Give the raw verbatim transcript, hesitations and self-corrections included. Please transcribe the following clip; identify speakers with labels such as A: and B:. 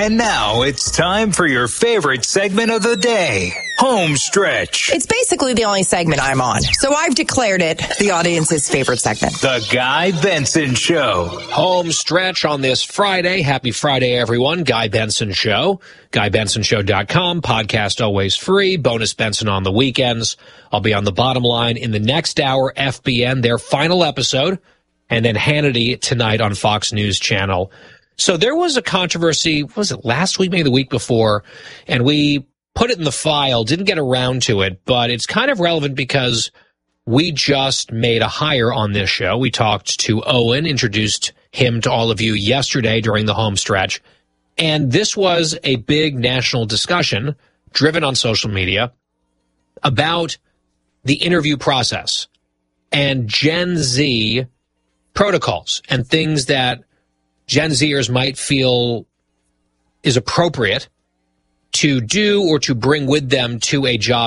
A: And now it's time for your favorite segment of the day, Home Stretch.
B: It's basically the only segment I'm on, so I've declared it the audience's favorite segment.
A: The Guy Benson Show.
C: Home Stretch on this Friday. Happy Friday, everyone. Guy Benson Show. Guy Benson Show dot com. Podcast always free. Bonus Benson on the weekends. I'll be on the bottom line in the next hour. F B N, their final episode. And then Hannity tonight on Fox News Channel. So there was a controversy, what was it, last week, maybe the week before, and we put it in the file, didn't get around to it, but it's kind of relevant because we just made a hire on this show. We talked to Owen, introduced him to all of you yesterday during the home stretch, and this was a big national discussion driven on social media about the interview process and Gen Z protocols and things that Gen Zers might feel is appropriate to do or to bring with them to a job